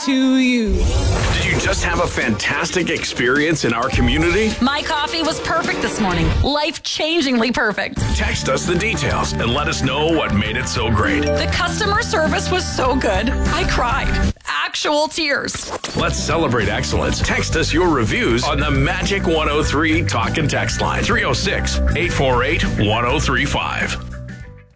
to you. Did you just have a fantastic experience in our community? My coffee was perfect this morning. Life-changingly perfect. Text us the details and let us know what made it so great. The customer service was so good. I cried. Actual tears. Let's celebrate excellence. Text us your reviews on the Magic 103 Talk and Text line. 306-848-1035.